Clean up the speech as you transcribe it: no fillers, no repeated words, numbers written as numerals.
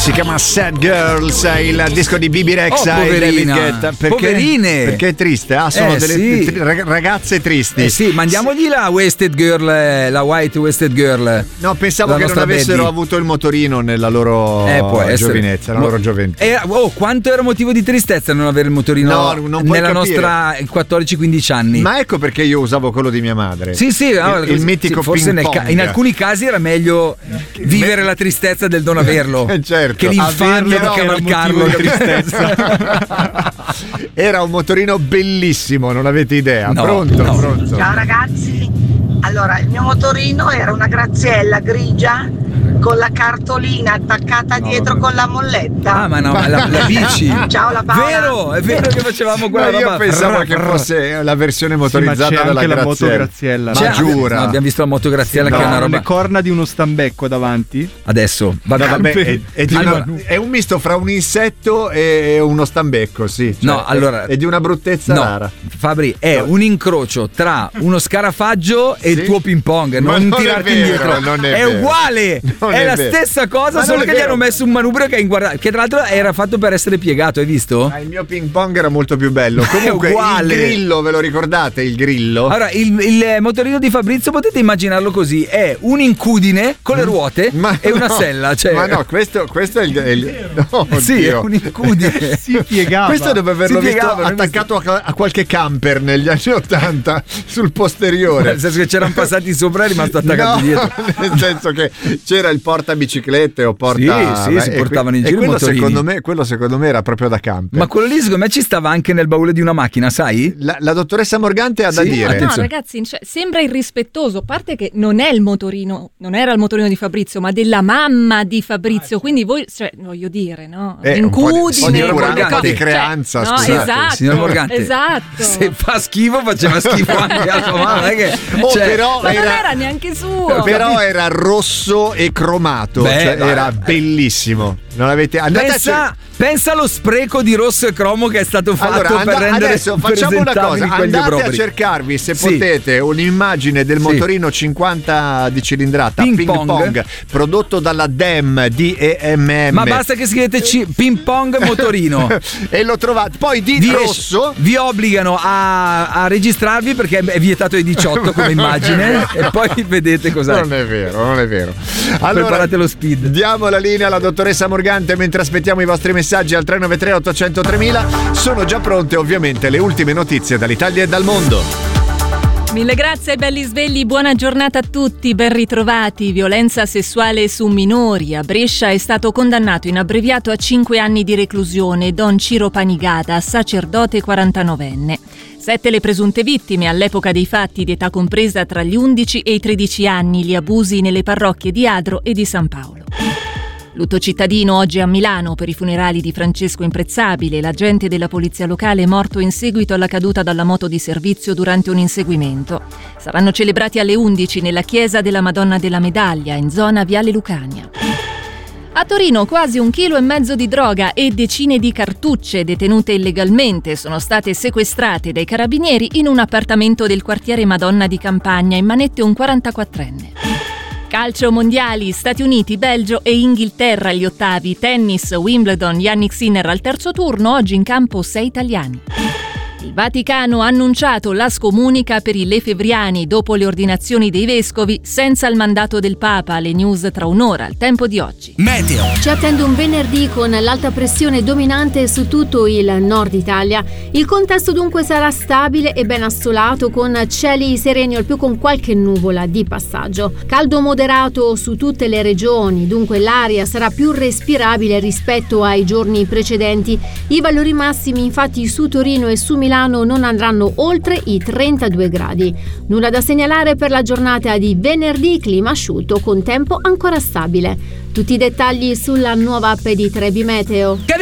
Si chiama Sad Girls, il disco di Bibi Rexha e David Guetta. Poverine! Perché è triste, sono delle ragazze tristi. Sì, mandiamogli la Wasted Girl, la White Wasted Girl. No, pensavo che non avessero avuto il motorino nella loro giovinezza, nella loro gioventù. Quanto era motivo di tristezza non avere il motorino nella nostra 14-15 anni. Ma ecco perché io usavo quello di mia madre. Sì, il mitico forse ping pong. In alcuni casi era meglio vivere la tristezza del non averlo. Certo. Che l'infamia di cavalcarlo. Era un motorino bellissimo, non avete idea. Pronto? Ciao ragazzi, allora il mio motorino era una Graziella grigia con la cartolina attaccata dietro con la molletta. Ma no, la bici. Ciao la Paola. È vero che facevamo quella roba. Io pensavo che fosse la versione motorizzata della la moto Graziella. Ma giura. No, abbiamo visto la moto Graziella che è una roba. Le corna di uno stambecco davanti. Adesso è un misto fra un insetto e uno stambecco, sì. È di una bruttezza rara. Fabri, è un incrocio tra uno scarafaggio e il tuo ping pong. Non tirarti indietro. È uguale. È la stessa cosa, solo che gli hanno messo un manubrio che tra l'altro era fatto per essere piegato, hai visto? Il mio ping pong era molto più bello. Comunque il grillo, ve lo ricordate il grillo? Allora, il motorino di Fabrizio potete immaginarlo così: è un'incudine con le ruote e una sella. Ma no, questo è il sì, è un'incudine. Si piegava. Questo deve averlo visto attaccato a qualche camper negli anni 80 sul posteriore. Nel senso che c'erano passati sopra e è rimasto attaccato dietro. Nel senso che c'era il portabiciclette o porta. Sì, si portavano in giro i motorini. Quello secondo me era proprio da camper. Ma quello lì secondo me ci stava anche nel baule di una macchina, sai? La dottoressa Morgante ha da dire. No, ragazzi, sembra irrispettoso. A parte che non è il motorino, non era il motorino di Fabrizio, ma della mamma di Fabrizio. Quindi voi, voglio dire, no? Incudine, un po' di creanza, scusate. Esatto, signor Morgante. Esatto. Se fa schifo, faceva schifo anche a sua mamma. Però non era neanche suo. Però era rosso e cromato. Era bellissimo. Non avete pensa allo spreco di rosso e cromo che è stato fatto per rendere. Adesso facciamo una cosa: andate a cercarvi, se potete, un'immagine del motorino 50 di cilindrata ping pong prodotto dalla DEM DEMM. Ma basta che scrivete ping pong motorino e lo trovate. Poi rosso vi obbligano a registrarvi perché è vietato ai 18 come immagine e poi vedete cos'è. Non è vero. Allora, preparate lo speed. Diamo la linea alla dottoressa Morgante mentre aspettiamo i vostri messaggi al 393 800 3000. Sono già pronte ovviamente le ultime notizie dall'Italia e dal mondo. Mille grazie belli svegli, buona giornata a tutti, ben ritrovati. Violenza sessuale su minori. A Brescia è stato condannato in abbreviato a 5 anni di reclusione Don Ciro Panigata, sacerdote 49enne. 7 le presunte vittime all'epoca dei fatti, di età compresa tra gli 11 e i 13 anni, gli abusi nelle parrocchie di Adro e di San Paolo. Lutto cittadino oggi a Milano per i funerali di Francesco Imprezzabile, l'agente della polizia locale morto in seguito alla caduta dalla moto di servizio durante un inseguimento. Saranno celebrati alle 11 nella chiesa della Madonna della Medaglia, in zona Viale Lucania. A Torino quasi 1,5 chili di droga e decine di cartucce detenute illegalmente sono state sequestrate dai carabinieri in un appartamento del quartiere Madonna di Campagna, in manette un 44enne. Calcio mondiali, Stati Uniti, Belgio e Inghilterra agli ottavi, tennis, Wimbledon, Yannick Sinner al terzo turno, oggi in campo 6 italiani. Il Vaticano ha annunciato la scomunica per i lefebvriani dopo le ordinazioni dei vescovi senza il mandato del Papa. Le news tra un'ora, al tempo di oggi. Meteo. Ci attende un venerdì con l'alta pressione dominante su tutto il nord Italia. Il contesto dunque sarà stabile e ben assolato, con cieli sereni al più con qualche nuvola di passaggio. Caldo moderato su tutte le regioni, dunque l'aria sarà più respirabile rispetto ai giorni precedenti. I valori massimi infatti su Torino e su Milano non andranno oltre i 32 gradi. Nulla da segnalare per la giornata di venerdì, clima asciutto con tempo ancora stabile. Tutti i dettagli sulla nuova app di Trebi Meteo.